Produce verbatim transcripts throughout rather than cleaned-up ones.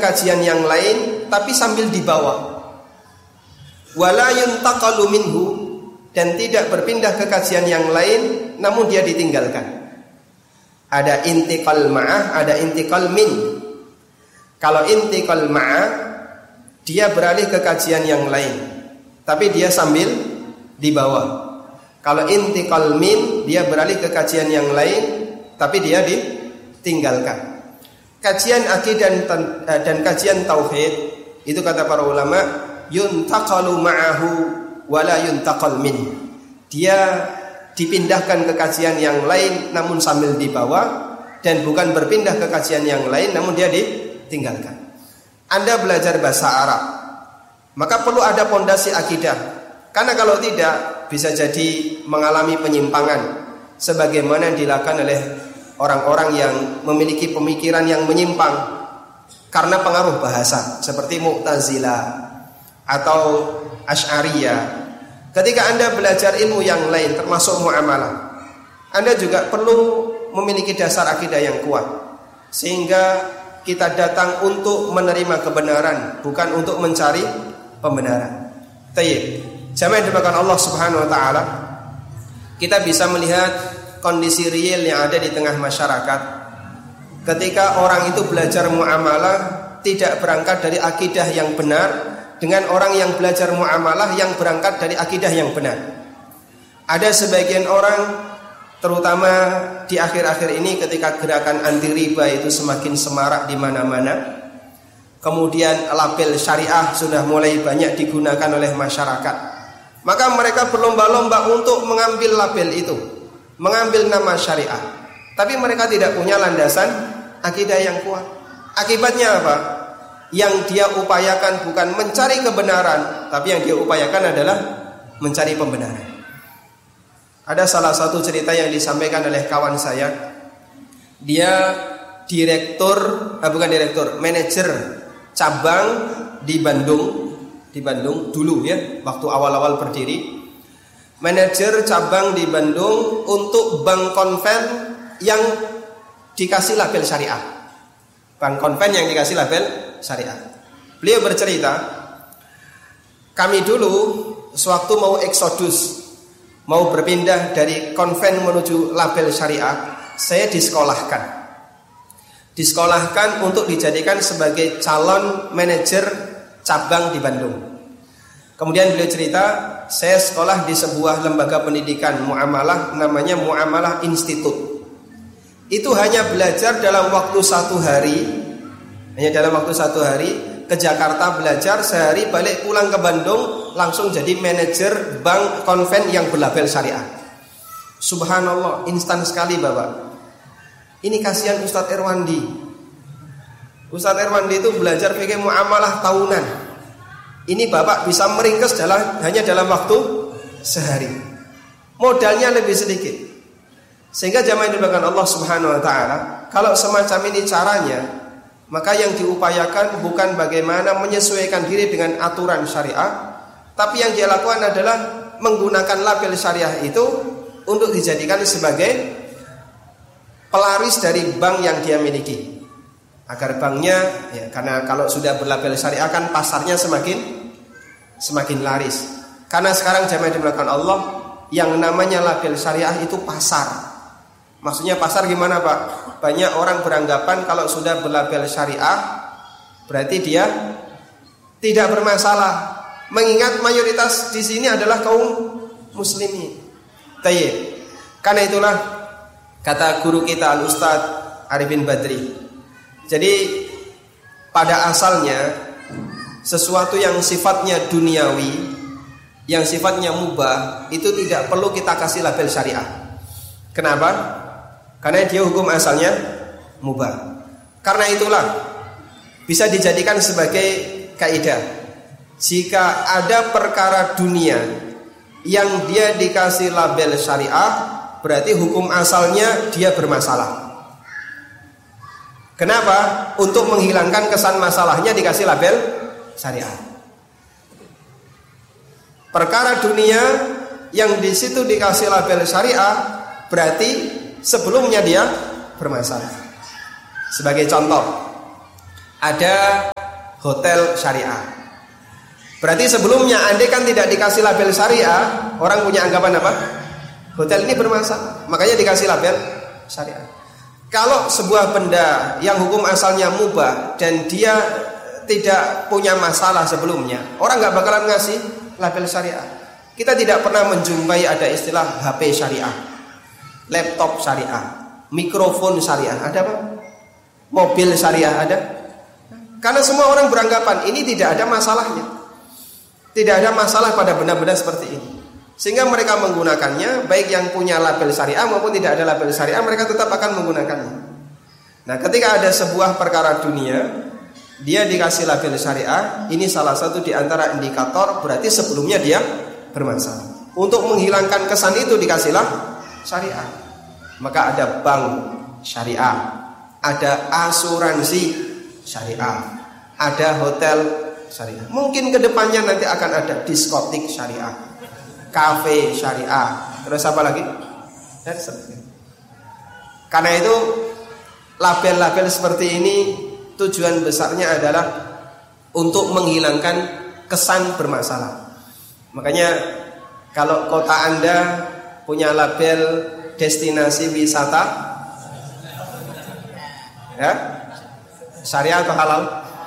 kajian yang lain tapi sambil dibawa. Wala yuntaqalu minhu, dan tidak berpindah ke kajian yang lain namun dia ditinggalkan. Ada intiqal ma'ah, ada intiqal min. Kalau intiqal ma'ah, dia beralih ke kajian yang lain tapi dia sambil dibawa. Kalau intiqal min, dia beralih ke kajian yang lain tapi dia ditinggalkan. Kajian akidah dan, dan kajian tauhid itu kata para ulama, yuntaqalu ma'ahu wala yuntaqal min. Dia dipindahkan ke kajian yang lain namun sambil dibawa, dan bukan berpindah ke kajian yang lain namun dia ditinggalkan. Anda belajar bahasa Arab, maka perlu ada pondasi akidah, karena kalau tidak bisa jadi mengalami penyimpangan sebagaimana yang dilakukan oleh orang-orang yang memiliki pemikiran yang menyimpang karena pengaruh bahasa, seperti Mu'tazilah atau Asy'ariyah. Ketika Anda belajar ilmu yang lain termasuk muamalah, Anda juga perlu memiliki dasar akidah yang kuat, sehingga kita datang untuk menerima kebenaran, bukan untuk mencari pembenaran. Tayyib. Jamaah yang dimuliakan Allah Subhanahu wa taala, kita bisa melihat kondisi real yang ada di tengah masyarakat. Ketika orang itu belajar muamalah tidak berangkat dari akidah yang benar, dengan orang yang belajar muamalah yang berangkat dari akidah yang benar. Ada sebagian orang, terutama di akhir-akhir ini ketika gerakan anti riba itu semakin semarak di mana-mana, kemudian label syariah sudah mulai banyak digunakan oleh masyarakat, maka mereka berlomba-lomba untuk mengambil label itu, mengambil nama syariah, tapi mereka tidak punya landasan akidah yang kuat. Akibatnya apa? Yang dia upayakan bukan mencari kebenaran, tapi yang dia upayakan adalah mencari pembenaran. Ada salah satu cerita yang disampaikan oleh kawan saya. Dia direktur, eh, bukan direktur, manajer cabang di Bandung, di Bandung dulu ya, waktu awal-awal berdiri. Manajer cabang di Bandung untuk bank konven yang dikasih label syariah. Bank konven yang dikasih label syariah. Beliau bercerita, kami dulu sewaktu mau eksodus, mau berpindah dari konven menuju label syariah, saya disekolahkan. Disekolahkan untuk dijadikan sebagai calon manajer cabang di Bandung. Kemudian beliau cerita, saya sekolah di sebuah lembaga pendidikan muamalah, namanya Muamalah Institute. Itu hanya belajar dalam waktu satu hari, hanya dalam waktu satu hari ke Jakarta belajar, sehari balik pulang ke Bandung, langsung jadi manajer bank konven yang berlabel syariah. Subhanallah, instan sekali Bapak. Ini kasihan Ustadz Erwandi. Ustadz Erwandi itu belajar fikih muamalah tahunan. Ini Bapak bisa meringkes dalam, hanya dalam waktu sehari. Modalnya lebih sedikit. Sehingga jamaah yang dimuliakan Allah Subhanahu wa taala, kalau semacam ini caranya, maka yang diupayakan bukan bagaimana menyesuaikan diri dengan aturan syariah, tapi yang dia lakukan adalah menggunakan label syariah itu untuk dijadikan sebagai pelaris dari bank yang dia miliki, agar banknya ya, karena kalau sudah berlabel syariah kan pasarnya semakin semakin laris. Karena sekarang jamaah yang dimuliakan Allah, yang namanya label syariah itu pasar. Maksudnya pasar gimana Pak? Banyak orang beranggapan kalau sudah berlabel syariah berarti dia tidak bermasalah, mengingat mayoritas di sini adalah kaum muslimin. Tayyib. Karena itulah kata guru kita Al-Ustaz Arifin Badri. Jadi pada asalnya sesuatu yang sifatnya duniawi, yang sifatnya mubah, itu tidak perlu kita kasih label syariah. Kenapa? Karena dia hukum asalnya mubah. Karena itulah bisa dijadikan sebagai kaidah, jika ada perkara dunia yang dia dikasih label syariah, berarti hukum asalnya dia bermasalah. Kenapa? Untuk menghilangkan kesan masalahnya dikasih label syariah. Perkara dunia yang di situ dikasih label syariah, berarti sebelumnya dia bermasalah. Sebagai contoh, ada hotel syariah. Berarti sebelumnya andai kan tidak dikasih label syariah, orang punya anggapan apa? Hotel ini bermasalah, makanya dikasih label syariah. Kalau sebuah benda yang hukum asalnya mubah dan dia tidak punya masalah sebelumnya, orang nggak bakalan ngasih label syariah. Kita tidak pernah menjumpai ada istilah H P syariah, laptop syariah, mikrofon syariah, ada apa? Mobil syariah ada? Karena semua orang beranggapan ini tidak ada masalahnya, tidak ada masalah pada benda-benda seperti ini, sehingga mereka menggunakannya, baik yang punya label syariah maupun tidak ada label syariah, mereka tetap akan menggunakannya. Nah, ketika ada sebuah perkara dunia, dia dikasih label syariah, ini salah satu di antara indikator berarti sebelumnya dia bermasalah. Untuk menghilangkan kesan itu dikasihlah syariah. Maka ada bank syariah, ada asuransi syariah, ada hotel syariah. Mungkin kedepannya nanti akan ada diskotik syariah, kafe syariah, terus apa lagi? Dan sebagainya. Karena itu label-label seperti ini tujuan besarnya adalah untuk menghilangkan kesan bermasalah. Makanya kalau kota Anda punya label destinasi wisata, ya, syariah atau halal?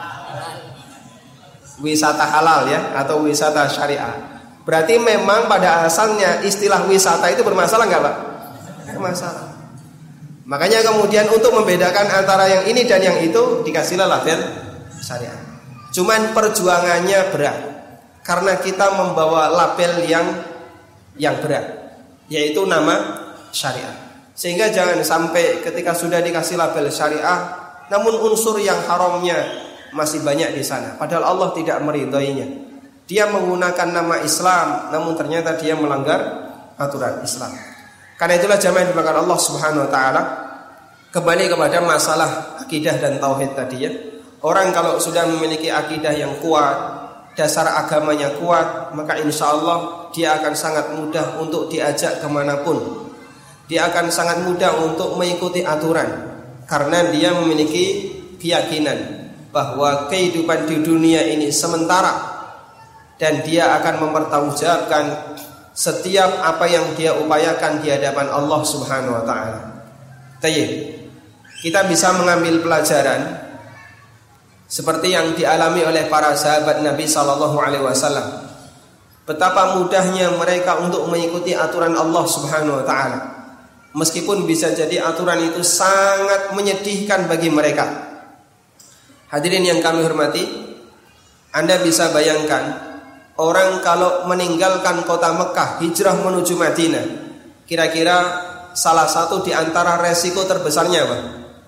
Wisata halal ya, atau wisata syariah. Berarti memang pada asalnya istilah wisata itu bermasalah nggak Pak? Bermasalah. Makanya kemudian untuk membedakan antara yang ini dan yang itu dikasihlah label syariah. Cuman perjuangannya berat, karena kita membawa label yang yang berat, yaitu nama syariah. Sehingga jangan sampai ketika sudah dikasih label syariah, namun unsur yang haramnya masih banyak di sana. Padahal Allah tidak meridhoinya. Dia menggunakan nama Islam, namun ternyata dia melanggar aturan Islam. Karena itulah jamaah yang dimuliakan Allah Subhanahu wa taala, kembali kepada masalah akidah dan tauhid tadi ya. Orang kalau sudah memiliki akidah yang kuat, dasar agamanya kuat, maka insya Allah dia akan sangat mudah untuk diajak kemanapun. Dia akan sangat mudah untuk mengikuti aturan, karena dia memiliki keyakinan bahwa kehidupan di dunia ini sementara, dan dia akan mempertanggungjawabkan setiap apa yang dia upayakan di hadapan Allah Subhanahu wa taala. Tayyib. Kita bisa mengambil pelajaran seperti yang dialami oleh para sahabat Nabi sallallahu alaihi wasallam. Betapa mudahnya mereka untuk mengikuti aturan Allah Subhanahu wa taala. Meskipun bisa jadi aturan itu sangat menyedihkan bagi mereka. Hadirin yang kami hormati, Anda bisa bayangkan orang kalau meninggalkan kota Mekah, hijrah menuju Madinah, kira-kira salah satu di antara resiko terbesarnya apa?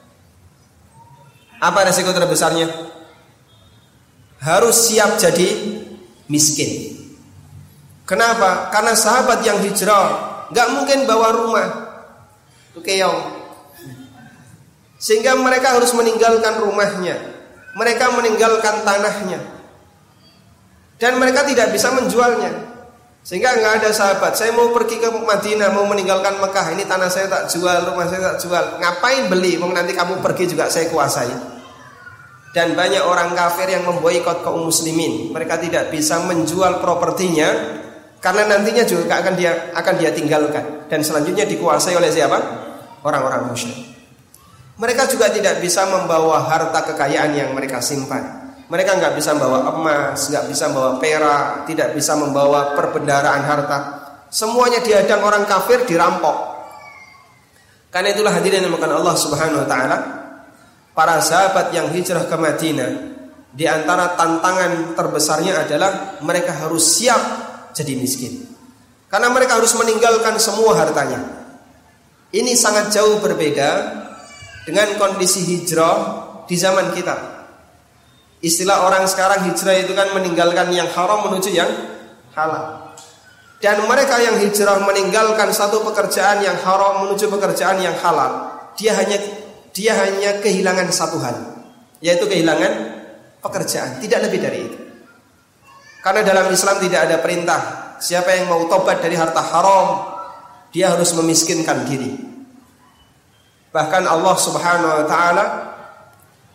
Apa resiko terbesarnya? Harus siap jadi miskin. Kenapa? Karena sahabat yang hijrah gak mungkin bawa rumah, itu keong. Sehingga mereka harus meninggalkan rumahnya, mereka meninggalkan tanahnya, dan mereka tidak bisa menjualnya. Sehingga nggak ada sahabat, saya mau pergi ke Madinah, mau meninggalkan Mekah, ini tanah saya tak jual, rumah saya tak jual. Ngapain beli? Mau nanti kamu pergi juga saya kuasai. Dan banyak orang kafir yang memboikot kaum muslimin. Mereka tidak bisa menjual propertinya, karena nantinya juga akan dia akan dia tinggalkan, dan selanjutnya dikuasai oleh siapa? Orang-orang musyrik. Mereka juga tidak bisa membawa harta kekayaan yang mereka simpan. Mereka nggak bisa membawa emas, nggak bisa membawa perak, tidak bisa membawa perbendaharaan harta. Semuanya dihadang orang kafir, dirampok. Karena itulah hadirin yang dimuliakan Allah Subhanahu wa taala, para sahabat yang hijrah ke Madinah, di antara tantangan terbesarnya adalah mereka harus siap jadi miskin. Karena mereka harus meninggalkan semua hartanya. Ini sangat jauh berbeda dengan kondisi hijrah di zaman kita. Istilah orang sekarang hijrah itu kan meninggalkan yang haram menuju yang halal. Dan mereka yang hijrah meninggalkan satu pekerjaan yang haram menuju pekerjaan yang halal, dia hanya dia hanya kehilangan satu hal, yaitu kehilangan pekerjaan, tidak lebih dari itu. Karena dalam Islam tidak ada perintah siapa yang mau tobat dari harta haram, dia harus memiskinkan diri. Bahkan Allah Subhanahu wa taala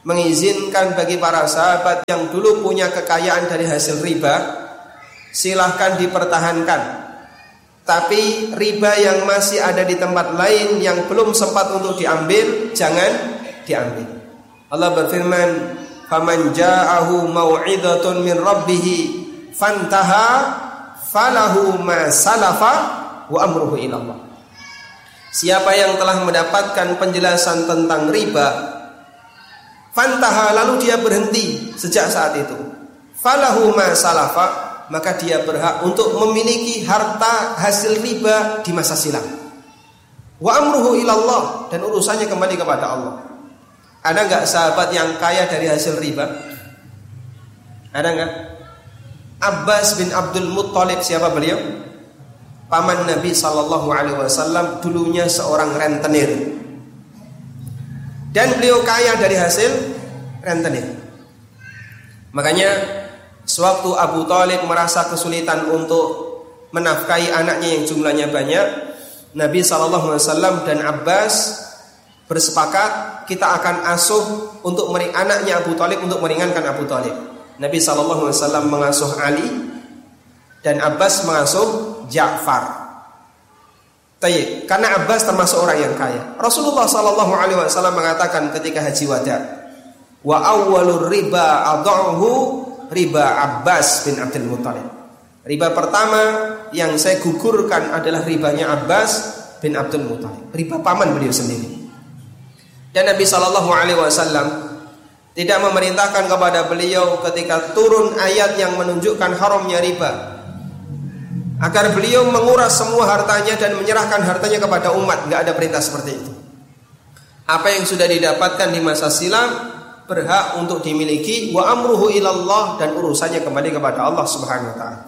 mengizinkan bagi para sahabat yang dulu punya kekayaan dari hasil riba, silahkan dipertahankan. Tapi riba yang masih ada di tempat lain yang belum sempat untuk diambil, jangan diambil. Allah berfirman, "Faman ja'ahu mau'izatun min rabbih fantaha falahu ma salafa wa amruhu ila Allah." Siapa yang telah mendapatkan penjelasan tentang riba, fantaha, lalu dia berhenti sejak saat itu, falahu ma salafa, maka dia berhak untuk memiliki harta hasil riba di masa silam. Wa amruhu ilallah, dan urusannya kembali kepada Allah. Ada enggak sahabat yang kaya dari hasil riba? Ada enggak? Abbas bin Abdul Muttalib, siapa beliau? Paman Nabi sallallahu alaihi wasallam, dulunya seorang rentenir. Dan beliau kaya dari hasil rentenir. Makanya sewaktu Abu Thalib merasa kesulitan untuk menafkahi anaknya yang jumlahnya banyak, Nabi sallallahu alaihi wasallam dan Abbas bersepakat, kita akan asuh untuk mering anaknya Abu Thalib untuk meringankan Abu Thalib. Nabi sallallahu alaihi wasallam mengasuh Ali dan Abbas mengasuh Ja'far. Tayyib, karena Abbas termasuk orang yang kaya. Rasulullah sallallahu alaihi wasallam mengatakan ketika haji wada, wa awwalur riba adhahu riba Abbas bin Abdul Muttalib. Riba pertama yang saya gugurkan adalah ribanya Abbas bin Abdul Muttalib, riba paman beliau sendiri. Dan Nabi sallallahu alaihi wasallam tidak memerintahkan kepada beliau ketika turun ayat yang menunjukkan haramnya riba, agar beliau menguras semua hartanya dan menyerahkan hartanya kepada umat. Enggak ada perintah seperti itu. Apa yang sudah didapatkan di masa silam berhak untuk dimiliki, wa amruhu ilallah, dan urusannya kembali kepada Allah Subhanahu wa taala.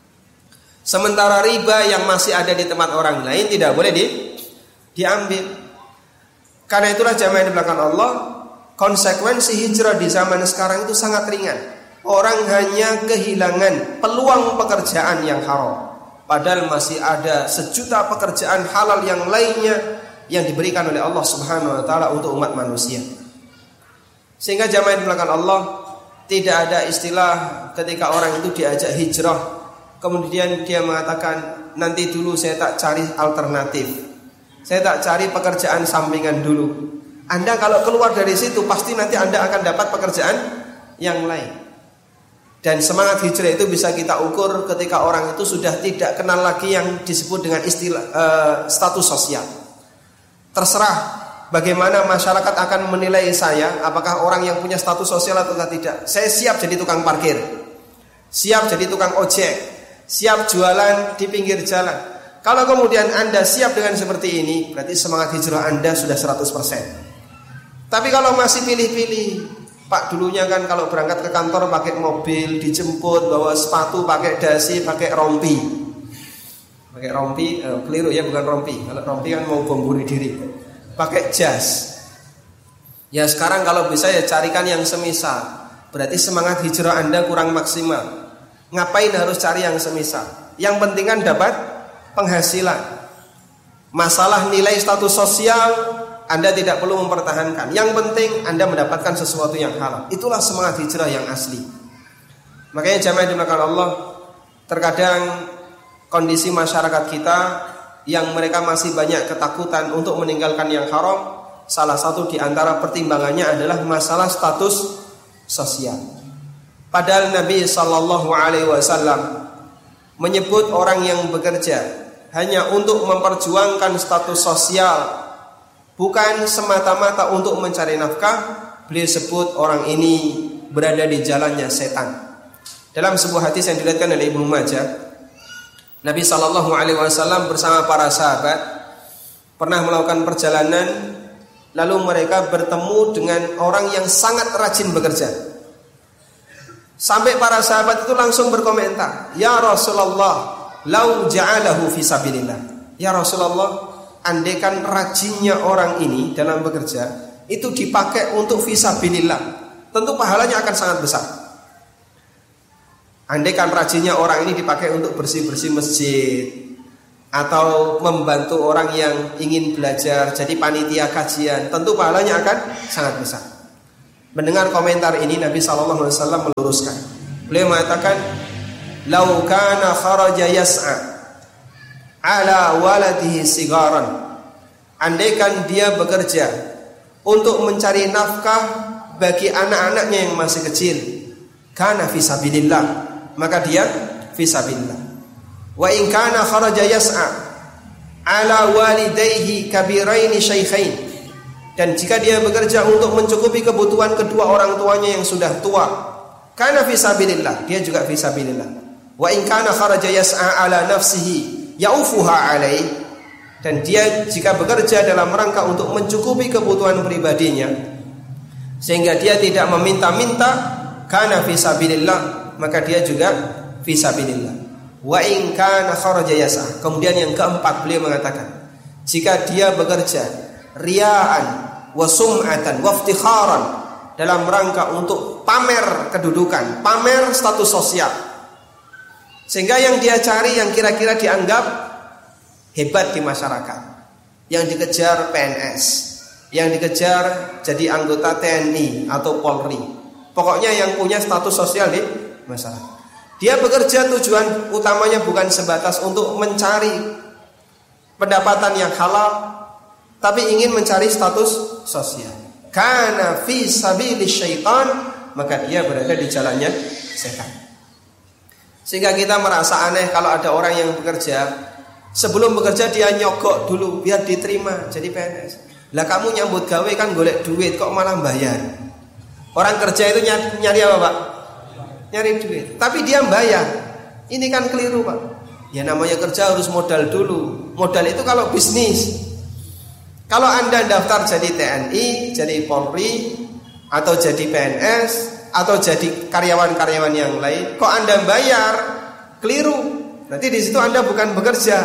Sementara riba yang masih ada di tempat orang lain tidak boleh di, diambil. Karena itulah jamaah di belakang Allah, konsekuensi hijrah di zaman sekarang itu sangat ringan. Orang hanya kehilangan peluang pekerjaan yang haram, padahal masih ada sejuta pekerjaan halal yang lainnya yang diberikan oleh Allah Subhanahu wa taala untuk umat manusia. Sehingga jamaah di belakang Allah, tidak ada istilah ketika orang itu diajak hijrah kemudian dia mengatakan, nanti dulu saya tak cari alternatif, saya tak cari pekerjaan sampingan dulu. Anda kalau keluar dari situ pasti nanti Anda akan dapat pekerjaan yang lain. Dan semangat hijrah itu bisa kita ukur ketika orang itu sudah tidak kenal lagi yang disebut dengan istilah uh, status sosial. Terserah bagaimana masyarakat akan menilai saya, apakah orang yang punya status sosial atau tidak. Saya siap jadi tukang parkir, siap jadi tukang ojek, siap jualan di pinggir jalan. Kalau kemudian Anda siap dengan seperti ini, berarti semangat hijrah Anda sudah seratus persen. Tapi kalau masih pilih-pilih, Pak dulunya kan kalau berangkat ke kantor pakai mobil, dijemput, bawa sepatu, pakai dasi, pakai rompi. Pakai rompi, eh, keliru ya, bukan rompi. Kalau rompi kan mau bom bunuh diri. Pakai jas. Ya sekarang kalau bisa ya carikan yang semisal. Berarti semangat hijrah Anda kurang maksimal. Ngapain harus cari yang semisal? Yang penting kan dapat penghasilan. Masalah nilai status sosial Anda tidak perlu mempertahankan. Yang penting Anda mendapatkan sesuatu yang halal. Itulah semangat hijrah yang asli. Makanya jamaah di belakang Allah, terkadang kondisi masyarakat kita yang mereka masih banyak ketakutan untuk meninggalkan yang haram, salah satu di antara pertimbangannya adalah masalah status sosial. Padahal Nabi sallallahu alaihi wasallam menyebut orang yang bekerja hanya untuk memperjuangkan status sosial, bukan semata-mata untuk mencari nafkah. Beliau sebut orang ini berada di jalannya setan. Dalam sebuah hadis yang diriwayatkan oleh Ibnu Majah, Nabi sallallahu alaihi wasallam bersama para sahabat pernah melakukan perjalanan, lalu mereka bertemu dengan orang yang sangat rajin bekerja. Sampai para sahabat itu langsung berkomentar, "Ya Rasulullah, lau ja'alahu fi sabilillah." Ya Rasulullah, andaikan rajinnya orang ini dalam bekerja itu dipakai untuk fi sabilillah, tentu pahalanya akan sangat besar. Andaikan rajinnya orang ini dipakai untuk bersih-bersih masjid atau membantu orang yang ingin belajar jadi panitia kajian, tentu pahalanya akan sangat besar. Mendengar komentar ini Nabi sallallahu alaihi wasallam meluruskan. Beliau mengatakan, "Lau kana kharaja yas'a ala waladihi sigaran." Andaikan dia bekerja untuk mencari nafkah bagi anak-anaknya yang masih kecil, kana fisabilillah, maka dia fisabilillah. Wa in kana kharaja yas'a ala walidayhi kabiraini syaikhain, dan jika dia bekerja untuk mencukupi kebutuhan kedua orang tuanya yang sudah tua, kana fisabilillah, dia juga fisabilillah. Wa in kana kharaja yas'a ala nafsihi yaufuha alaihi, dan dia jika bekerja dalam rangka untuk mencukupi kebutuhan pribadinya sehingga dia tidak meminta-minta, kana fisabilillah, maka dia juga fisabilillah. Wa in kana kharaja yas'a, kemudian yang keempat beliau mengatakan, jika dia bekerja riyaan wa sum'atan wa iftikharan, dalam rangka untuk pamer kedudukan, pamer status sosial, sehingga yang dia cari yang kira-kira dianggap hebat di masyarakat, yang dikejar P N S, yang dikejar jadi anggota T N I atau Polri, pokoknya yang punya status sosial di masyarakat. Dia bekerja tujuan utamanya bukan sebatas untuk mencari pendapatan yang halal, tapi ingin mencari status sosial. Kana fi sabilis syaitan, maka dia berada di jalannya setan. Sehingga kita merasa aneh kalau ada orang yang bekerja, sebelum bekerja dia nyogok dulu biar diterima jadi P N S. Lah kamu nyambut gawe kan golek duit, kok malah bayar? Orang kerja itu nyari, nyari apa Pak? Nyari duit, tapi dia bayar. Ini kan keliru Pak. Ya namanya kerja harus modal dulu. Modal itu kalau bisnis. Kalau Anda daftar jadi T N I, jadi Polri, atau jadi P N S, atau jadi karyawan-karyawan yang lain, kok Anda bayar? Keliru. Nanti di situ Anda bukan bekerja,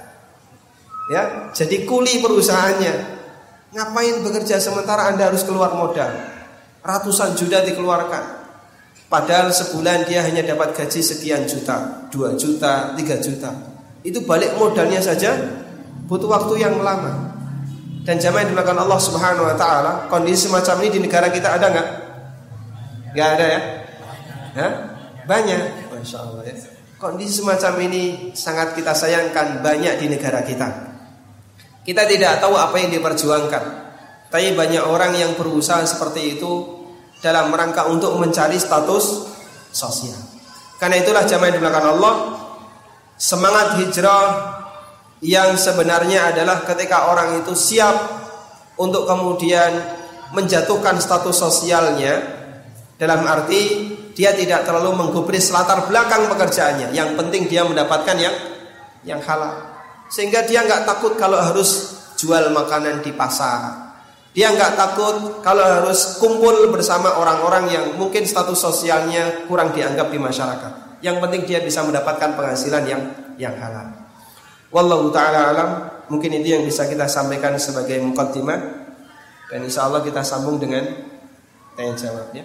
ya, jadi kuli perusahaannya. Ngapain bekerja sementara Anda harus keluar modal ratusan juta dikeluarkan, padahal sebulan dia hanya dapat gaji sekian juta, dua juta, tiga juta. Itu balik modalnya saja butuh waktu yang lama. Dan jamaah yang dimuliakan Allah Subhanahu Wa Taala, kondisi semacam ini di negara kita ada nggak? Nggak ada ya? Hah? Banyak, masya Allah ya. Kondisi semacam ini sangat kita sayangkan banyak di negara kita. Kita tidak tahu apa yang diperjuangkan, tapi banyak orang yang berusaha seperti itu dalam rangka untuk mencari status sosial. Karena itulah jamaah yang dimuliakan Allah, semangat hijrah yang sebenarnya adalah ketika orang itu siap untuk kemudian menjatuhkan status sosialnya, dalam arti dia tidak terlalu menggubris latar belakang pekerjaannya. Yang penting dia mendapatkan yang yang halal, sehingga dia nggak takut kalau harus jual makanan di pasar. Dia nggak takut kalau harus kumpul bersama orang-orang yang mungkin status sosialnya kurang dianggap di masyarakat. Yang penting dia bisa mendapatkan penghasilan yang yang halal. Wallahu ta'ala alam. Mungkin itu yang bisa kita sampaikan sebagai muqaddimah, dan insya Allah kita sambung dengan tanya jawabnya.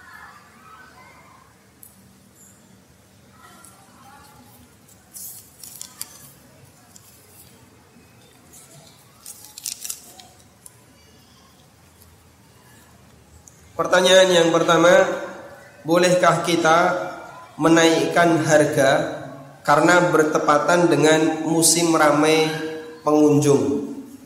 Pertanyaan yang pertama, bolehkah kita menaikkan harga karena bertepatan dengan musim ramai pengunjung?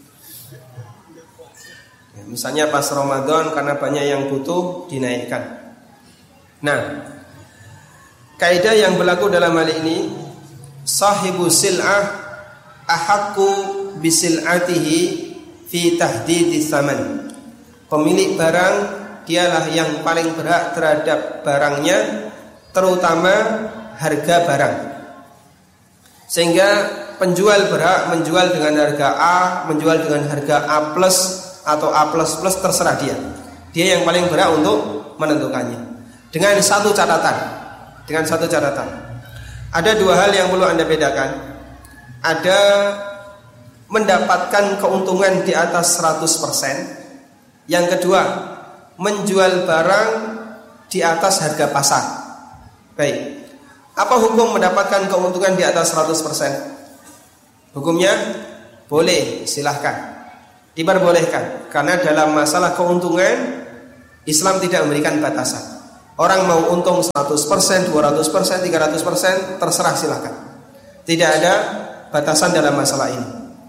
Ya, misalnya pas Ramadan karena banyak yang butuh dinaikkan. Nah, kaidah yang berlaku dalam hal ini, sahibu sil'ah ahaqqu bisil'atihi fi tahdidis tsaman. Pemilik barang dialah yang paling berhak terhadap barangnya, terutama harga barang. Sehingga penjual berhak menjual dengan harga A, menjual dengan harga A plus atau A plus plus, terserah dia. Dia yang paling berhak untuk menentukannya. Dengan satu catatan, dengan satu catatan. Ada dua hal yang perlu Anda bedakan. Ada mendapatkan keuntungan di atas seratus persen. Yang kedua, menjual barang di atas harga pasar. Baik. Apa hukum mendapatkan keuntungan di atas seratus persen? Hukumnya boleh, silahkan, diperbolehkan. Karena dalam masalah keuntungan Islam tidak memberikan batasan. Orang mau untung seratus persen, dua ratus persen, tiga ratus persen, terserah silakan. Tidak ada batasan dalam masalah ini.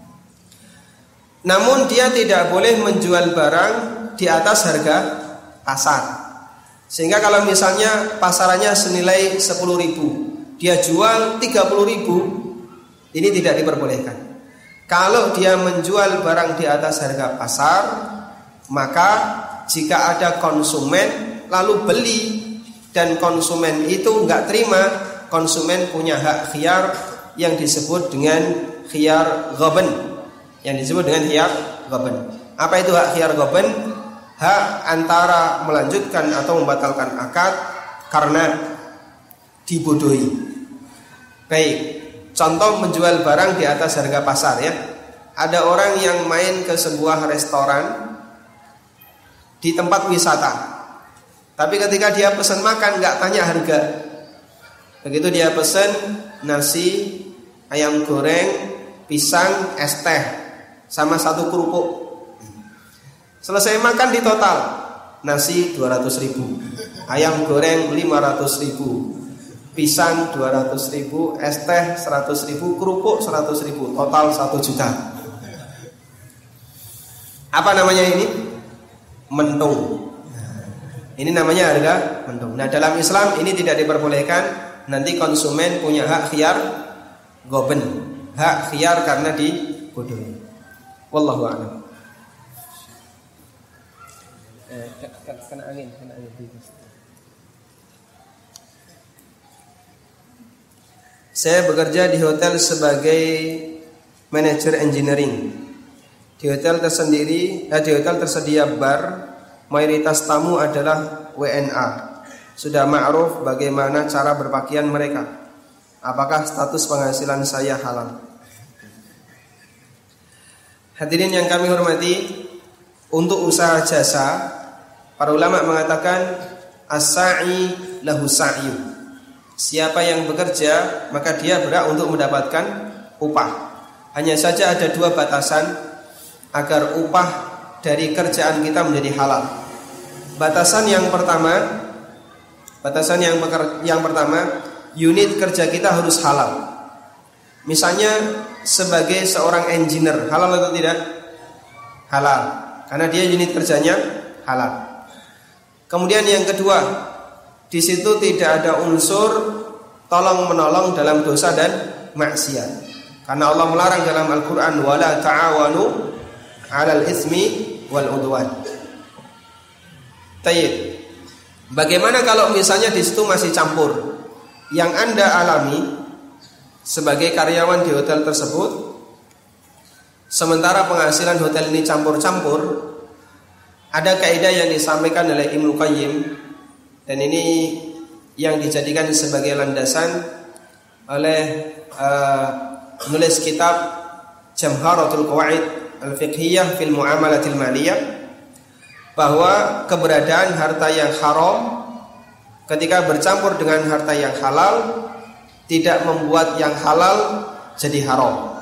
Namun dia tidak boleh menjual barang di atas harga pasar. Sehingga kalau misalnya pasarannya senilai sepuluh ribu, dia jual tiga puluh ribu, ini tidak diperbolehkan. Kalau dia menjual barang di atas harga pasar, maka jika ada konsumen lalu beli dan konsumen itu enggak terima, konsumen punya hak khiyar yang disebut dengan khiyar ghaban. Yang disebut dengan khiyar ghaban. Apa itu hak khiyar ghaban? Hak antara melanjutkan atau membatalkan akad karena dibodohi. Baik, contoh menjual barang di atas harga pasar ya. Ada orang yang main ke sebuah restoran di tempat wisata, tapi ketika dia pesan makan nggak tanya harga. Begitu dia pesan nasi, ayam goreng, pisang, es teh, sama satu kerupuk. Selesai makan di total, nasi dua ratus ribu, ayam goreng lima ratus ribu, pisang dua ratus ribu, es teh seratus ribu, kerupuk seratus ribu, total satu juta. Apa namanya ini? Mentung. Ini namanya harga mentung. Nah, dalam Islam ini tidak diperbolehkan. Nanti konsumen punya hak khiyar ghaban, hak khiyar karena dibodohi. Wallahu a'lam. Eh, kena angin, kena angin. Saya bekerja di hotel sebagai manajer engineering. Di hotel tersendiri, eh, di hotel tersedia bar. Mayoritas tamu adalah W N A. Sudah ma'ruf bagaimana cara berpakaian mereka. Apakah status penghasilan saya halal? Hadirin yang kami hormati, untuk usaha jasa, para ulama mengatakan as-sa'i lahu sa'yu. Siapa yang bekerja, maka dia berhak untuk mendapatkan upah. Hanya saja ada dua batasan agar upah dari kerjaan kita menjadi halal. Batasan yang pertama, batasan yang beker, yang pertama, unit kerja kita harus halal. Misalnya sebagai seorang engineer, halal atau tidak? Halal, karena dia unit kerjanya halal. Kemudian yang kedua, di situ tidak ada unsur tolong menolong dalam dosa dan maksiat. Karena Allah melarang dalam Al-Qur'an wala ta'awanu 'alal itsmi wal 'udwan. Tayyib. Bagaimana kalau misalnya di situ masih campur? Yang Anda alami sebagai karyawan di hotel tersebut, sementara penghasilan hotel ini campur-campur, ada kaidah yang disampaikan oleh Ibnu Qayyim, dan ini yang dijadikan sebagai landasan oleh uh, penulis kitab Jamharatul Qawaid Al-Fiqhiyah fil Muamalatil Maliyah, bahwa keberadaan harta yang haram ketika bercampur dengan harta yang halal tidak membuat yang halal jadi haram.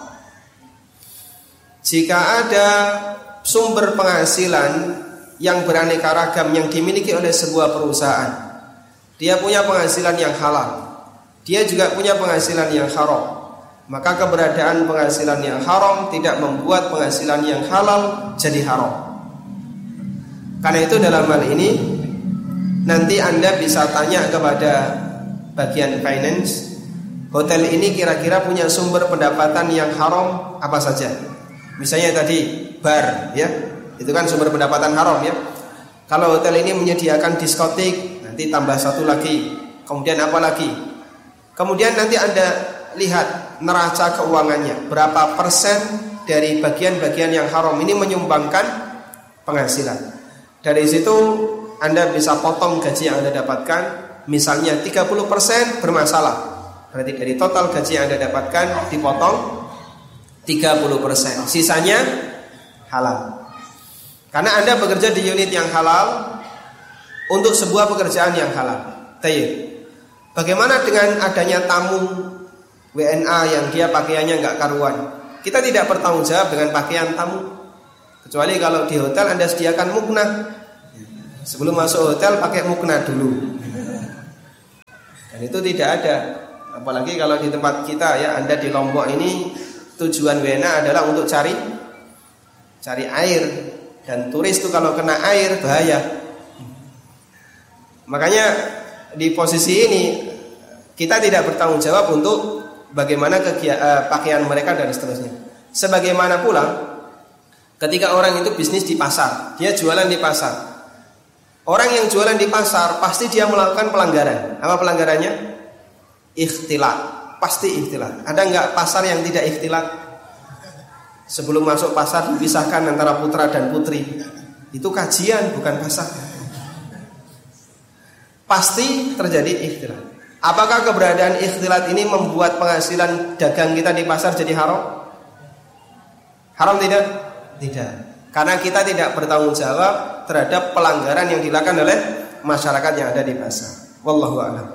Jika ada sumber penghasilan yang beraneka ragam yang dimiliki oleh sebuah perusahaan, dia punya penghasilan yang halal, dia juga punya penghasilan yang haram, maka keberadaan penghasilan yang haram tidak membuat penghasilan yang halal jadi haram. Karena itu dalam hal ini nanti Anda bisa tanya kepada bagian finance, hotel ini kira-kira punya sumber pendapatan yang haram apa saja. Misalnya tadi bar, ya, itu kan sumber pendapatan haram, ya. Kalau hotel ini menyediakan diskotik, nanti tambah satu lagi. Kemudian apa lagi? Kemudian nanti Anda lihat neraca keuangannya, berapa persen dari bagian-bagian yang haram ini menyumbangkan penghasilan. Dari situ Anda bisa potong gaji yang Anda dapatkan. Misalnya tiga puluh persen bermasalah, berarti dari total gaji yang Anda dapatkan dipotong tiga puluh persen, sisanya halal. Karena Anda bekerja di unit yang halal untuk sebuah pekerjaan yang halal. Tayyib. Bagaimana dengan adanya tamu W N A yang dia pakaiannya enggak karuan? Kita tidak bertanggung jawab dengan pakaian tamu, kecuali kalau di hotel Anda sediakan mukna. Sebelum masuk hotel pakai mukna dulu. Dan itu tidak ada. Apalagi kalau di tempat kita ya, Anda di Lombok ini tujuan wena adalah untuk cari cari air, dan turis itu kalau kena air bahaya. Makanya di posisi ini kita tidak bertanggung jawab untuk bagaimana kegia- uh, pakaian mereka dan seterusnya. Sebagaimana pula ketika orang itu bisnis di pasar, dia jualan di pasar. Orang yang jualan di pasar pasti dia melakukan pelanggaran. Apa pelanggarannya? Ikhtilat, pasti ikhtilat. Ada nggak pasar yang tidak ikhtilat? Sebelum masuk pasar dipisahkan antara putra dan putri. Itu kajian, bukan pasar. Pasti terjadi ikhtilat. Apakah keberadaan ikhtilat ini membuat penghasilan dagang kita di pasar jadi haram? Haram tidak? Tidak. Karena kita tidak bertanggung jawab terhadap pelanggaran yang dilakukan oleh masyarakat yang ada di pasar. Wallahu a'lam.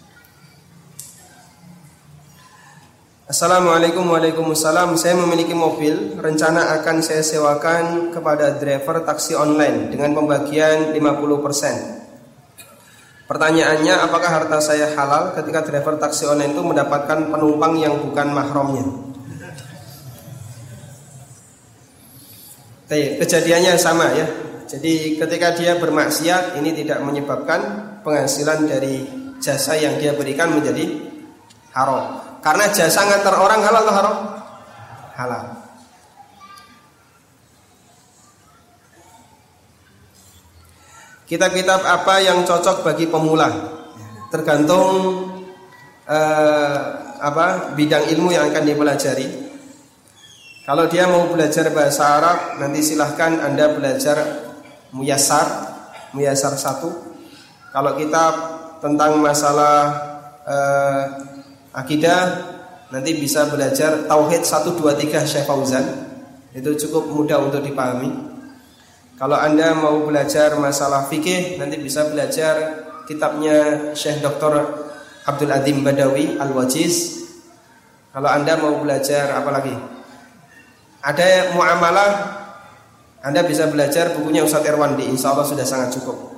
Assalamualaikum Waalaikumsalam. Saya memiliki mobil, rencana akan saya sewakan kepada driver taksi online dengan pembagian lima puluh persen. Pertanyaannya, apakah harta saya halal ketika driver taksi online itu mendapatkan penumpang yang bukan mahramnya? Kejadiannya sama ya. Jadi ketika dia bermaksiat, ini tidak menyebabkan penghasilan dari jasa yang dia berikan menjadi haram. Karena jasa ngantar orang halal atau haram? Halal. Kitab-kitab apa yang cocok bagi pemula? Tergantung eh, apa bidang ilmu yang akan dipelajari. Kalau dia mau belajar bahasa Arab, nanti silahkan Anda belajar Muyassar, Muyassar satu. Kalau kitab tentang masalah eh, akidah, nanti bisa belajar Tauhid satu, dua, tiga Syekh Fauzan. Itu cukup mudah untuk dipahami. Kalau Anda mau belajar masalah fikih, nanti bisa belajar kitabnya Syekh Doktor Abdul Adzim Badawi Al-Wajiz. Kalau Anda mau belajar apa lagi? Ada muamalah, Anda bisa belajar bukunya Ustadz Irwandi. Insya Allah sudah sangat cukup.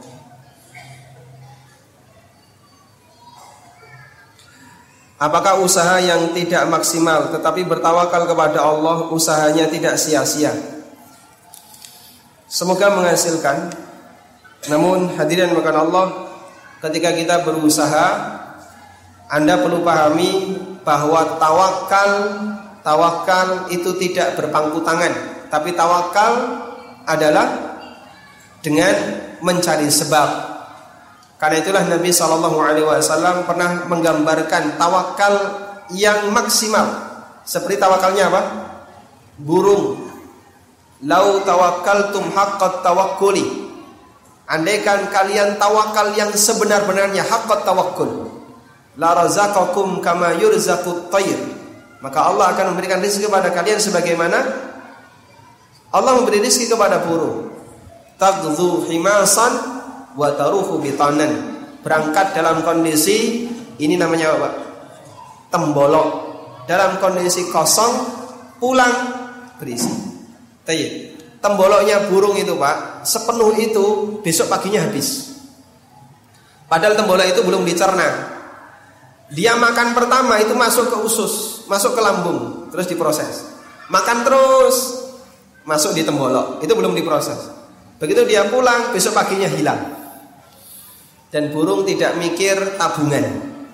Apakah usaha yang tidak maksimal tetapi bertawakal kepada Allah, usahanya tidak sia-sia? Semoga menghasilkan. Namun hadirin makan Allah, ketika kita berusaha, Anda perlu pahami bahwa tawakal Tawakal itu tidak berpangku tangan, tapi tawakal adalah dengan mencari sebab. Karena itulah Nabi shallallahu alaihi wasallam pernah menggambarkan tawakal yang maksimal seperti tawakalnya apa? Burung. Lau tawakkaltum haqqat tawakkuli. Andaikan kalian tawakal yang sebenar-benarnya, haqqat tawakkul, la razaqakum kama yurzaqut tayr. Maka Allah akan memberikan rezeki kepada kalian sebagaimana Allah memberi rezeki kepada burung. Taghdhu himasan wa taruhu bitanan. Berangkat dalam kondisi ini namanya apa? Tembolok. Dalam kondisi kosong, pulang berisi. Tayyib. Temboloknya burung itu, Pak, sepenuh itu besok paginya habis. Padahal tembolok itu belum dicerna. Dia makan pertama itu masuk ke usus, masuk ke lambung, terus diproses. Makan terus, masuk di tembolok, itu belum diproses. Begitu dia pulang, besok paginya hilang. Dan burung tidak mikir tabungan.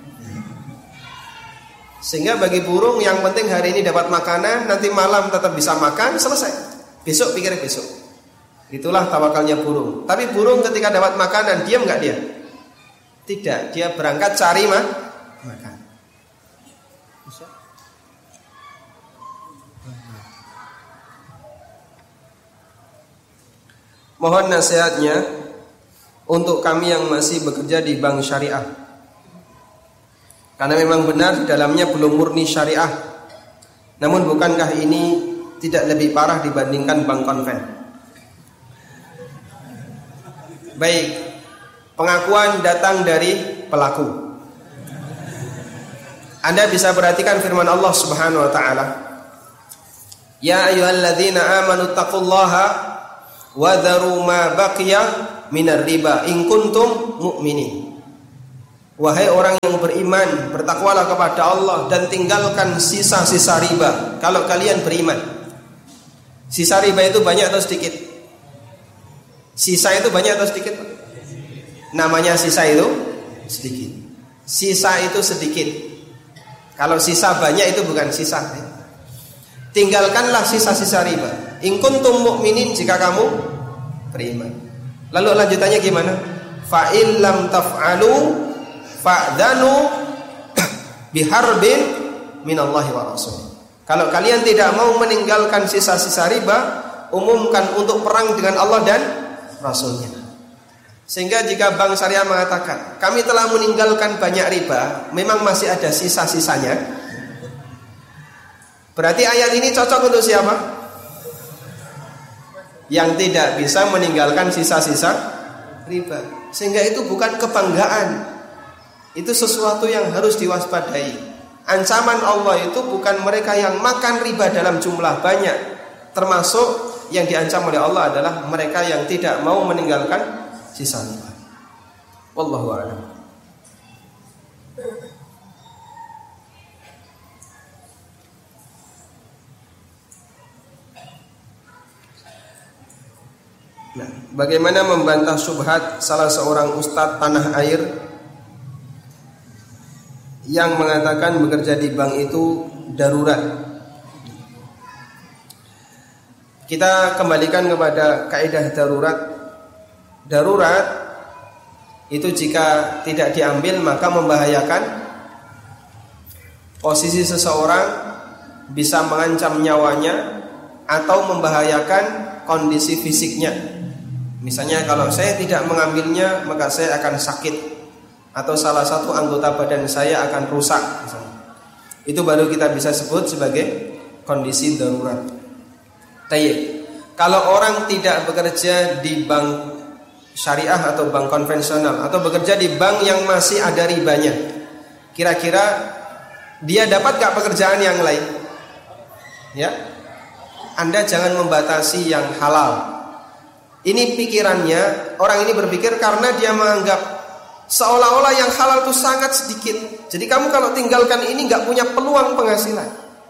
Sehingga bagi burung yang penting hari ini dapat makanan, nanti malam tetap bisa makan, selesai. Besok pikir besok. Itulah tawakalnya burung. Tapi burung ketika dapat makanan, diam nggak dia? Tidak, dia berangkat cari mah makan. Bisa? Mohon nasihatnya untuk kami yang masih bekerja di bank syariah. Karena memang benar dalamnya belum murni syariah. Namun bukankah ini tidak lebih parah dibandingkan bank konven? Baik, pengakuan datang dari pelaku. Anda bisa perhatikan firman Allah Subhanahu wa taala, "Ya ayyuhalladzina amanu taqullaha wa dharu ma baqiya minar riba in kuntum mu'minin. Wahai orang yang beriman, bertakwalah kepada Allah dan tinggalkan sisa-sisa riba kalau kalian beriman. Sisa riba itu banyak atau sedikit? Sisa itu banyak atau sedikit? Namanya sisa itu sedikit. Sisa itu sedikit. Kalau sisa banyak itu bukan sisa. Tinggalkanlah sisa-sisa riba. In kuntum mu'minin, jika kamu beriman. Lalu lanjutannya gimana? Fa in lam taf'alu fa'dhanu biharbin minallahi wa rasul. Kalau kalian tidak mau meninggalkan sisa-sisa riba, umumkan untuk perang dengan Allah dan Rasulnya. Sehingga jika Bank Syariah mengatakan kami telah meninggalkan banyak riba, memang masih ada sisa-sisanya, berarti ayat ini cocok untuk siapa? Yang tidak bisa meninggalkan sisa-sisa riba. Sehingga itu bukan kebanggaan, itu sesuatu yang harus diwaspadai. Ancaman Allah itu bukan mereka yang makan riba dalam jumlah banyak. Termasuk yang diancam oleh Allah adalah mereka yang tidak mau meninggalkan sisa riba. Wallahu a'lam. Nah, bagaimana membantah syubhat salah seorang ustadz tanah air yang mengatakan bekerja di bank itu darurat? Kita kembalikan kepada kaidah darurat. Darurat itu jika tidak diambil maka membahayakan posisi seseorang, bisa mengancam nyawanya atau membahayakan kondisi fisiknya. Misalnya kalau saya tidak mengambilnya maka saya akan sakit, atau salah satu anggota badan saya akan rusak misalnya. Itu baru kita bisa sebut sebagai kondisi darurat. Tayyib. Kalau orang tidak bekerja di bank syariah atau bank konvensional, atau bekerja di bank yang masih ada ribanya, kira-kira dia dapat gak pekerjaan yang lain? Ya, Anda jangan membatasi yang halal. Ini pikirannya, orang ini berpikir karena dia menganggap seolah-olah yang halal itu sangat sedikit. Jadi kamu kalau tinggalkan ini gak punya peluang penghasilan.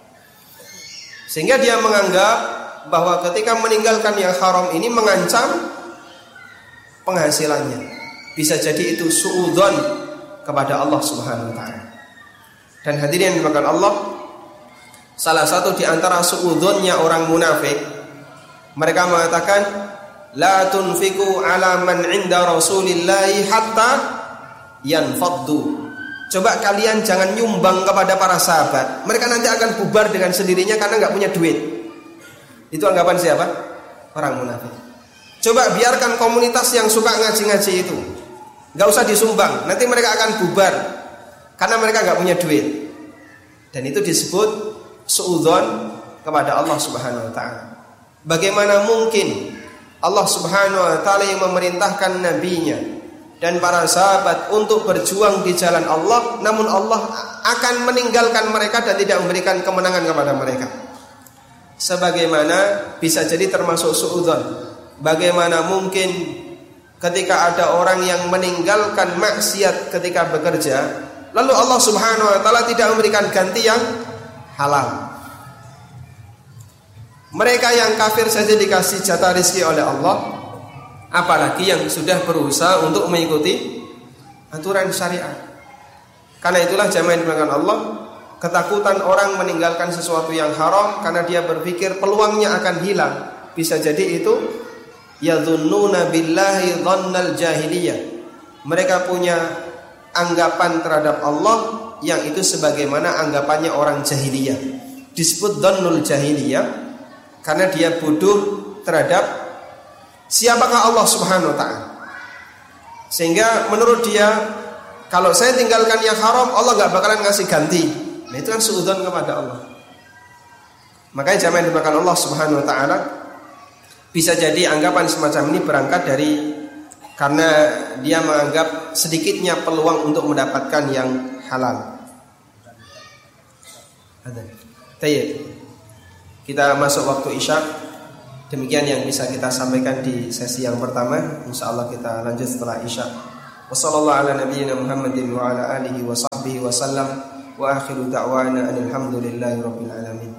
Sehingga dia menganggap bahwa ketika meninggalkan yang haram ini mengancam penghasilannya. Bisa jadi itu suudzon kepada Allah Subhanahu wa taala. Dan hadirin yang dimakan Allah, salah satu di antara suudzonnya orang munafik, mereka mengatakan la tunfiqu ala man 'inda Rasulillahi hatta yanfaddu. Coba kalian jangan nyumbang kepada para sahabat, mereka nanti akan bubar dengan sendirinya karena enggak punya duit. Itu anggapan siapa? Orang munafik. Coba biarkan komunitas yang suka ngaji-ngaji itu, enggak usah disumbang, nanti mereka akan bubar karena mereka enggak punya duit. Dan itu disebut suudzon kepada Allah Subhanahu wa taala. Bagaimana mungkin Allah Subhanahu wa taala yang memerintahkan nabinya dan para sahabat untuk berjuang di jalan Allah, namun Allah akan meninggalkan mereka dan tidak memberikan kemenangan kepada mereka? Sebagaimana bisa jadi termasuk suudzon. Bagaimana mungkin ketika ada orang yang meninggalkan maksiat ketika bekerja, lalu Allah Subhanahu wa taala tidak memberikan ganti yang halal? Mereka yang kafir saja dikasih jatah rezeki oleh Allah, apalagi yang sudah berusaha untuk mengikuti aturan syariat. Karena itulah jamaah yang dimuliakan Allah, ketakutan orang meninggalkan sesuatu yang haram karena dia berpikir peluangnya akan hilang. Bisa jadi itu yadhunnuna billahi dhannal jahiliyah. Mereka punya anggapan terhadap Allah yang itu sebagaimana anggapannya orang jahiliyah. Disebut dhannul jahiliyah karena dia bodoh terhadap siapakah Allah Subhanahu wa taala. Sehingga menurut dia, kalau saya tinggalkan yang haram, Allah gak bakalan ngasih ganti. Nah itu kan suudzon kepada Allah. Makanya jamaah yang dimakan Allah Subhanahu wa taala, bisa jadi anggapan semacam ini berangkat dari karena dia menganggap sedikitnya peluang untuk mendapatkan yang halal. Ada. Tayyib. Kita masuk waktu Isya. Demikian yang bisa kita sampaikan di sesi yang pertama. Insyaallah kita lanjut setelah Isya. Wassallallahu ala nabiyyina Muhammadin wa ala alihi wa sahbihi wa sallam. Wa akhiru da'wana alhamdulillahi rabbil alamin.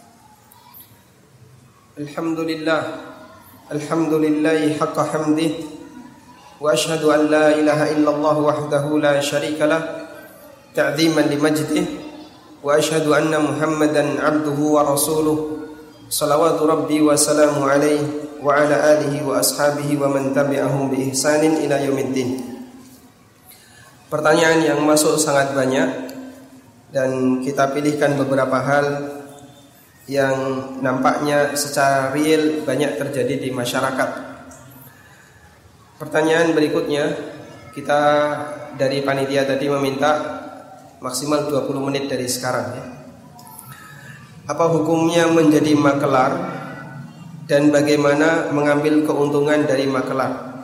Alhamdulillah. Alhamdulillahi haqqa hamdih. Wa ashhadu an la ilaha illallah wahdahu la syarika lah ta'dhiman li majdih. Wa ashhadu anna Muhammadan 'abduhu wa rasuluh. Salawatu rabbi wa salamu alaihi wa ala alihi wa ashabihi wa man tabi'ahum bi ihsanin ila yaumiddin. Pertanyaan yang masuk sangat banyak dan kita pilihkan beberapa hal yang nampaknya secara real banyak terjadi di masyarakat. Pertanyaan berikutnya, kita dari panitia tadi meminta maksimal dua puluh menit dari sekarang ya. Apa hukumnya menjadi makelar dan bagaimana mengambil keuntungan dari makelar?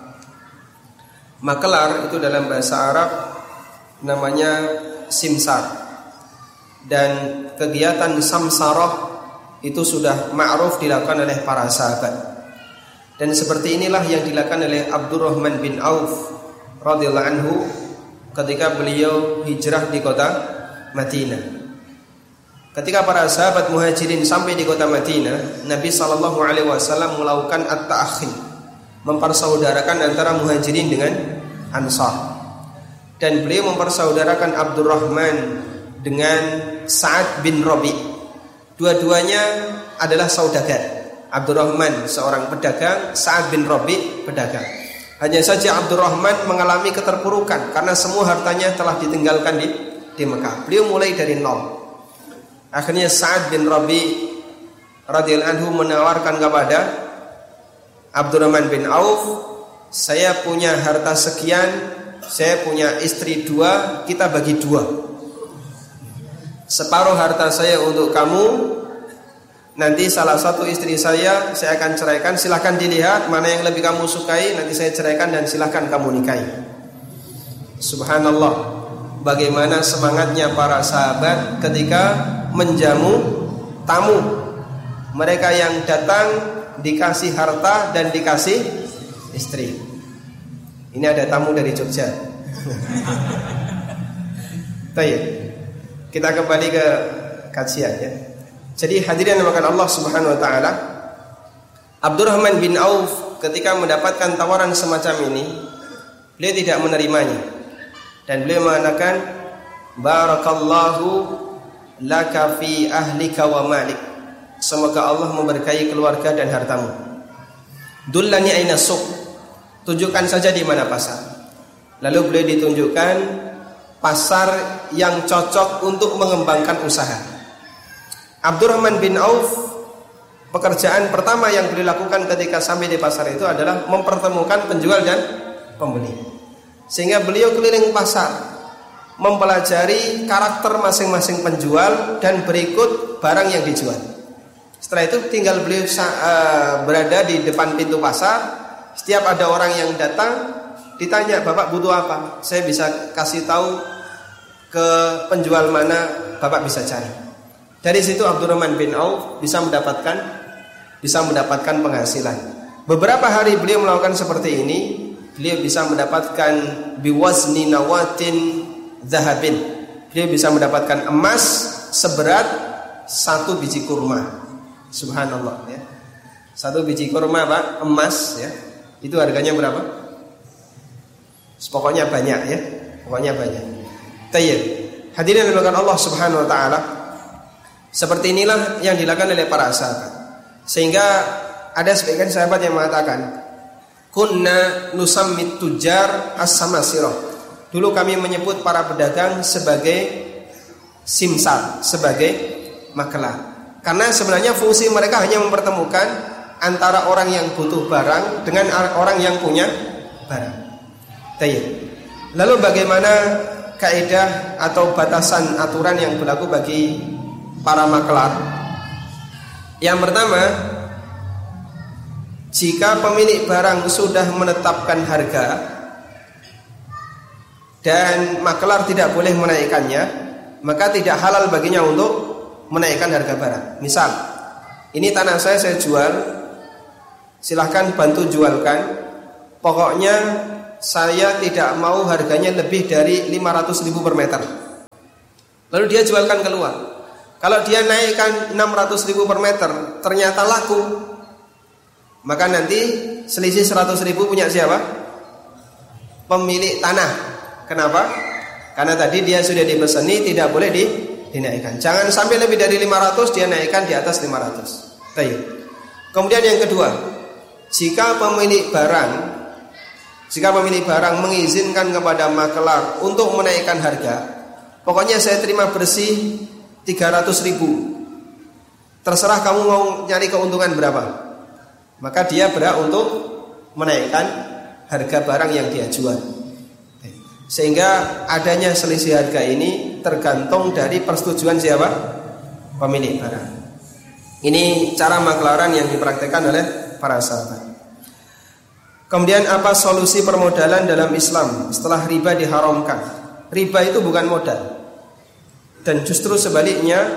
Makelar itu dalam bahasa Arab namanya simsar, dan kegiatan samsarah itu sudah ma'ruf dilakukan oleh para sahabat. Dan seperti inilah yang dilakukan oleh Abdurrahman bin Auf radhiyallahu anhu ketika beliau hijrah di kota Madinah. Ketika para sahabat muhajirin sampai di kota Madinah, Nabi sallallahu alaihi wasallam melakukan at-ta'akhi, mempersaudarakan antara muhajirin dengan ansar. Dan beliau mempersaudarakan Abdurrahman dengan Sa'ad bin Rabi. Dua-duanya adalah saudagar. Abdurrahman seorang pedagang, Sa'ad bin Rabi pedagang. Hanya saja Abdurrahman mengalami keterpurukan karena semua hartanya telah ditinggalkan di, di Mekah. Beliau mulai dari nol. Akhirnya Sa'ad bin Rabi radhiyallahu anhu menawarkan kepada Abdurrahman bin Auf, saya punya harta sekian, saya punya istri dua, kita bagi dua. Separuh harta saya untuk kamu, nanti salah satu istri saya saya akan ceraikan, silahkan dilihat mana yang lebih kamu sukai, nanti saya ceraikan dan silahkan kamu nikahi. Subhanallah, bagaimana semangatnya para sahabat ketika menjamu tamu. Mereka yang datang dikasih harta dan dikasih istri. Ini ada tamu dari Jogja. Baik, kita kembali ke kajian ya. Jadi hadirin yang dimuliakan Allah Subhanahu wa taala, Abdurrahman bin Auf ketika mendapatkan tawaran semacam ini, beliau tidak menerimanya. Dan beliau mengatakan, barakallahu laka fi ahlika wa malik. Semoga Allah memberkahi keluarga dan hartamu. Dullani aina suq. Tunjukkan saja di mana pasar. Lalu beliau ditunjukkan pasar yang cocok untuk mengembangkan usaha. Abdurrahman bin Auf, pekerjaan pertama yang beliau lakukan ketika sampai di pasar itu adalah mempertemukan penjual dan pembeli. Sehingga beliau keliling pasar, mempelajari karakter masing-masing penjual dan berikut barang yang dijual. Setelah itu tinggal beliau uh, berada di depan pintu pasar. Setiap ada orang yang datang, ditanya, Bapak butuh apa? Saya bisa kasih tahu ke penjual mana Bapak bisa cari. Dari situ Abdurrahman bin Auf bisa mendapatkan bisa mendapatkan penghasilan. Beberapa hari beliau melakukan seperti ini, beliau bisa mendapatkan biwazni nawatin zahabin. Beliau bisa mendapatkan emas seberat satu biji kurma. Subhanallah ya. Satu biji kurma Pak, emas ya. Itu harganya berapa? Pokoknya banyak ya. Pokoknya banyak. Tayyib. Hadirin yang dimuliakan Allah Subhanahu wa taala, seperti inilah yang dilakukan oleh para sahabat. Sehingga ada sebagian sahabat yang mengatakan, kunna nusammit tujar as-samasirah. Dulu kami menyebut para pedagang sebagai simsar, sebagai makelar. Karena sebenarnya fungsi mereka hanya mempertemukan antara orang yang butuh barang dengan orang yang punya barang. Tayyib. Lalu bagaimana kaidah atau batasan aturan yang berlaku bagi para makelar? Yang pertama, jika pemilik barang sudah menetapkan harga dan makelar tidak boleh menaikkannya, maka tidak halal baginya untuk menaikkan harga barang. Misal, ini tanah saya saya jual silahkan bantu jualkan. Pokoknya saya tidak mau harganya lebih dari lima ratus ribu per meter. Lalu dia jualkan keluar. Kalau dia naikkan enam ratus ribu per meter, ternyata laku, maka nanti selisih seratus ribu punya siapa? Pemilik tanah. Kenapa? Karena tadi dia sudah dipesani, tidak boleh di, dinaikkan. Jangan sampai lebih dari lima ratus, dia naikkan di atas lima ratus. Baik. Kemudian yang kedua, jika pemilik barang Jika pemilik barang mengizinkan kepada makelar untuk menaikkan harga, pokoknya saya terima bersih tiga ratus ribu, terserah kamu mau nyari keuntungan berapa, maka dia berhak untuk menaikkan harga barang yang dia jual. Sehingga adanya selisih harga ini tergantung dari persetujuan siapa? Pemilik barang. Ini cara makelaran yang dipraktikkan oleh para sahabat. Kemudian apa solusi permodalan dalam Islam setelah riba diharamkan? Riba itu bukan modal. Dan justru sebaliknya,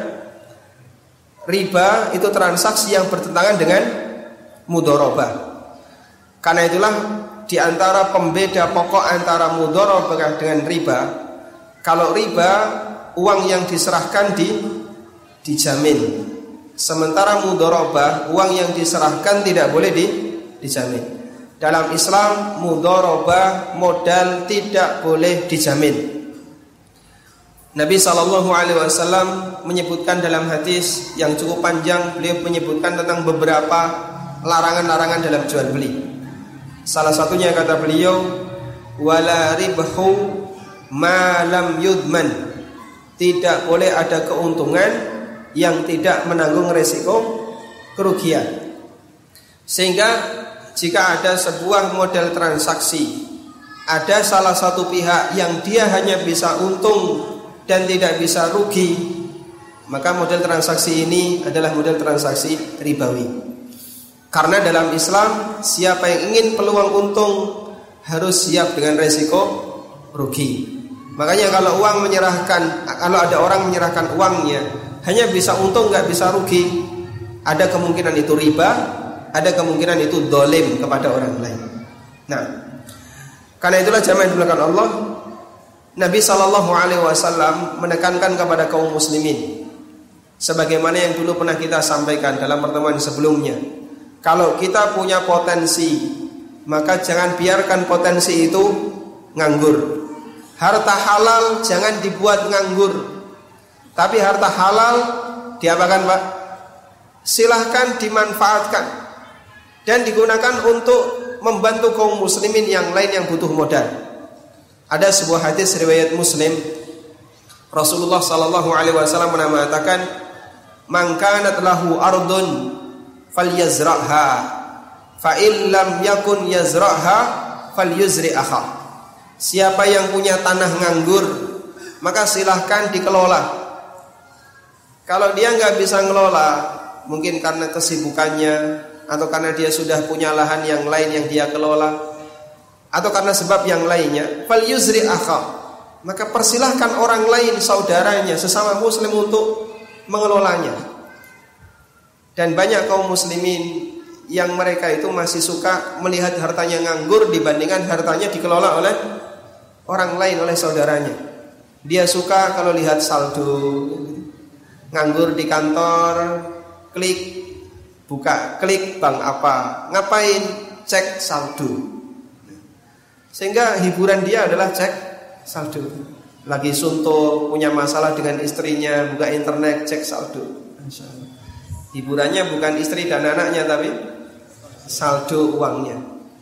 riba itu transaksi yang bertentangan dengan mudharabah. Karena itulah di antara pembeda pokok antara mudharabah dengan riba, kalau riba uang yang diserahkan di dijamin. Sementara mudharabah uang yang diserahkan tidak boleh di, dijamin. Dalam Islam mudharabah modal tidak boleh dijamin. Nabi shallallahu alaihi wasallam menyebutkan dalam hadis yang cukup panjang, beliau menyebutkan tentang beberapa larangan-larangan dalam jual beli. Salah satunya kata beliau, wala ribhu ma lam yudman. Tidak boleh ada keuntungan yang tidak menanggung resiko kerugian. Sehingga jika ada sebuah model transaksi, ada salah satu pihak yang dia hanya bisa untung dan tidak bisa rugi, maka model transaksi ini adalah model transaksi ribawi. Karena dalam Islam, siapa yang ingin peluang untung harus siap dengan resiko rugi. Makanya kalau uang menyerahkan, kalau ada orang menyerahkan uangnya hanya bisa untung, nggak bisa rugi, ada kemungkinan itu riba, ada kemungkinan itu dolim kepada orang lain. Nah, karena itulah jamaah yang dimuliakan Allah, Nabi shallallahu alaihi wasallam menekankan kepada kaum muslimin, sebagaimana yang dulu pernah kita sampaikan dalam pertemuan sebelumnya. Kalau kita punya potensi, maka jangan biarkan potensi itu nganggur. Harta halal jangan dibuat nganggur. Tapi harta halal diapakan, Pak? Silahkan dimanfaatkan dan digunakan untuk membantu kaum muslimin yang lain yang butuh modal. Ada sebuah hadis riwayat Muslim, Rasulullah sallallahu alaihi wasallam mengatakan, "Man kanat lahu ardun falyazra'ha, fa in lam yakun yazra'ha falyuzri'aha." Siapa yang punya tanah nganggur, maka silahkan dikelola. Kalau dia nggak bisa ngelola, mungkin karena kesibukannya, atau karena dia sudah punya lahan yang lain yang dia kelola, atau karena sebab yang lainnya, fal yuzri akha, maka persilahkan orang lain, saudaranya, sesama muslim untuk mengelolanya. Dan banyak kaum muslimin yang mereka itu masih suka melihat hartanya nganggur dibandingkan hartanya dikelola oleh orang lain, oleh saudaranya. Dia suka kalau lihat saldo, nganggur di kantor, klik buka, klik bank apa, ngapain, cek saldo. Sehingga hiburan dia adalah cek saldo. Lagi suntuk, punya masalah dengan istrinya, buka internet, cek saldo. Hiburannya bukan istri dan anaknya, tapi saldo uangnya.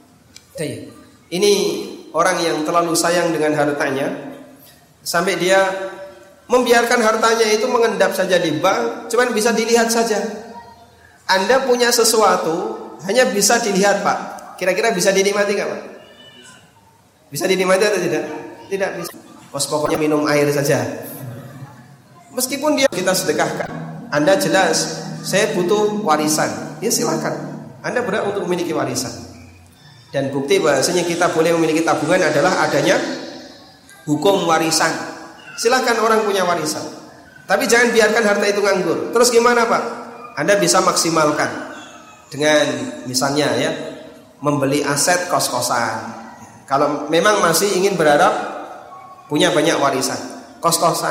Ini orang yang terlalu sayang dengan hartanya, sampai dia membiarkan hartanya itu mengendap saja di bank, cuman bisa dilihat saja. Anda punya sesuatu hanya bisa dilihat, Pak. Kira-kira bisa dinikmati nggak, Pak? Bisa dinikmati atau tidak? Tidak bisa. Pos pokoknya minum air saja. Meskipun dia kita sedekahkan, Anda jelas saya butuh warisan, ya silakan. Anda berhak untuk memiliki warisan. Dan bukti bahasanya kita boleh memiliki tabungan adalah adanya hukum warisan. Silakan orang punya warisan, tapi jangan biarkan harta itu nganggur. Terus gimana, Pak? Anda bisa maksimalkan. dengan misalnya ya membeli aset kos-kosan. Kalau memang masih ingin berharap punya banyak warisan, kos-kosan